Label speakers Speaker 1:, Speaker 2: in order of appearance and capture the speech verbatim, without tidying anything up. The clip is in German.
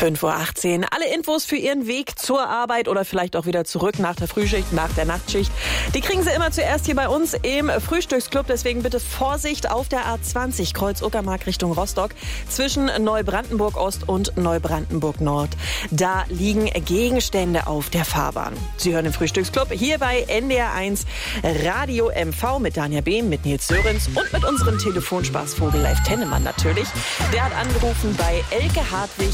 Speaker 1: fünf Uhr achtzehn. Alle Infos für Ihren Weg zur Arbeit oder vielleicht auch wieder zurück nach der Frühschicht, nach der Nachtschicht, die kriegen Sie immer zuerst hier bei uns im Frühstücksclub. Deswegen bitte Vorsicht auf der A zwanzig, Kreuz Uckermark Richtung Rostock, zwischen Neubrandenburg Ost und Neubrandenburg Nord. Da liegen Gegenstände auf der Fahrbahn. Sie hören den Frühstücksclub hier bei N D R eins Radio M V mit Danja Behm, mit Nils Sörenz und mit unserem Telefonspaßvogel Live Tennemann natürlich. Der hat angerufen bei Elke Hartwig